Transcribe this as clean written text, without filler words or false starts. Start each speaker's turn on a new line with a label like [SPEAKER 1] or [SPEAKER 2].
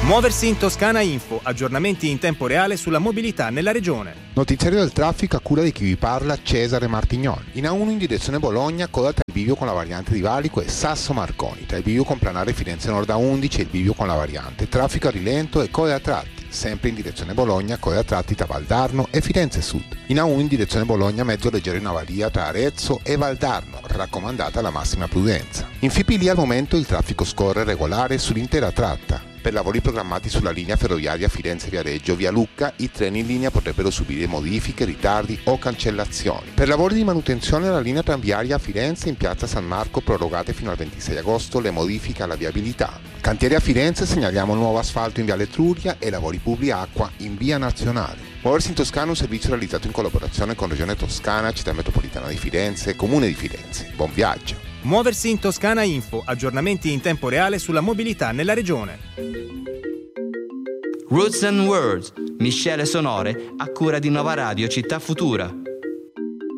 [SPEAKER 1] Muoversi in Toscana Info, aggiornamenti in tempo reale sulla mobilità nella regione.
[SPEAKER 2] Notiziario del traffico a cura di chi vi parla, Cesare Martignoni. In A1 in direzione Bologna, coda tra il bivio con la variante di Valico e Sasso Marconi, tra il bivio con planare Firenze Nord A11 e il bivio con la variante. Traffico a rilento e code a tratti, sempre in direzione Bologna, code a tratti tra Valdarno e Firenze Sud. In A1 in direzione Bologna, mezzo leggero in avaria tra Arezzo e Valdarno, raccomandata la massima prudenza. In FIPI al momento il traffico scorre regolare sull'intera tratta. Per lavori programmati sulla linea ferroviaria Firenze-Viareggio via Lucca, i treni in linea potrebbero subire modifiche, ritardi o cancellazioni. Per lavori di manutenzione alla linea tranviaria a Firenze in piazza San Marco prorogate fino al 26 agosto le modifiche alla viabilità. Cantieri a Firenze, segnaliamo nuovo asfalto in via Etruria e lavori Publi Acqua in via Nazionale. Muoversi in Toscana, un servizio realizzato in collaborazione con Regione Toscana, Città Metropolitana di Firenze e Comune di Firenze. Buon viaggio!
[SPEAKER 1] Muoversi in Toscana Info, aggiornamenti in tempo reale sulla mobilità nella regione.
[SPEAKER 3] Roots and Words, miscele sonore a cura di Nova Radio Città Futura.